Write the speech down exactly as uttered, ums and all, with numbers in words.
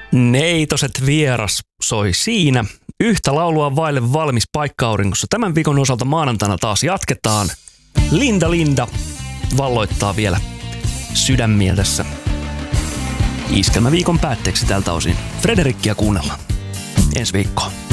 Neitoset vieras soi siinä. Yhtä laulua vaille valmis paikka-auringossa. Tämän viikon osalta maanantaina taas jatketaan. Linda Linda valloittaa vielä sydämiä tässä iskelmäviikon päätteeksi tältä osin. Frederikkiä kuunnellaan ensi viikkoon.